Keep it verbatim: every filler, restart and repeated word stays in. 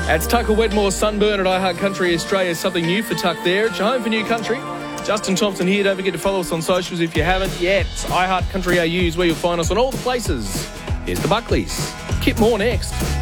It's Tucker Wedmore Sunburn at iHeart Country Australia. Something new for Tuck there. It's your home for new country. Justin Thompson here. Don't forget to follow us on socials if you haven't yet. iHeart Country A U is where you'll find us on all the places. Here's the Buckleys. Kip Moore next.